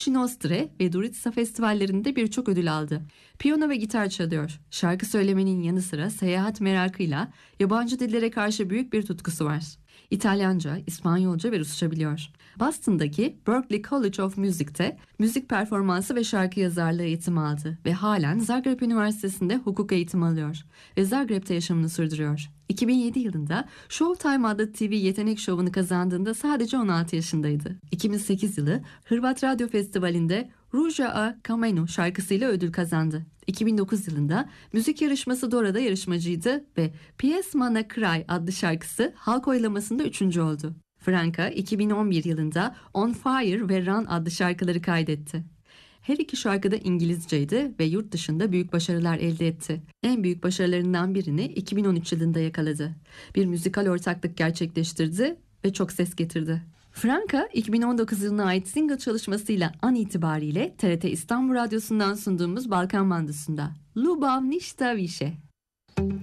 Nostre ve Duritsa festivallerinde birçok ödül aldı. Piyano ve gitar çalıyor. Şarkı söylemenin yanı sıra seyahat merakıyla yabancı dillere karşı büyük bir tutkusu var. İtalyanca, İspanyolca ve Rusça biliyor. Boston'daki Berklee College of Music'te müzik performansı ve şarkı yazarlığı eğitimi aldı ve halen Zagreb Üniversitesi'nde hukuk eğitimi alıyor ve Zagreb'te yaşamını sürdürüyor. 2007 yılında Showtime adlı TV yetenek şovunu kazandığında sadece 16 yaşındaydı. 2008 yılı Hırvat Radyo Festivali'nde Ruja a Kamenu şarkısıyla ödül kazandı. 2009 yılında müzik yarışması Dora'da yarışmacıydı ve Pjesma na kraj adlı şarkısı halk oylamasında 3. oldu. Franka 2011 yılında On Fire ve Run adlı şarkıları kaydetti. Her iki şarkı da İngilizceydi ve yurt dışında büyük başarılar elde etti. En büyük başarılarından birini 2013 yılında yakaladı. Bir müzikal ortaklık gerçekleştirdi ve çok ses getirdi. Franka 2019 yılına ait single çalışmasıyla an itibariyle TRT İstanbul Radyosu'ndan sunduğumuz Balkan Bandısı'nda Lubav Nishta Više.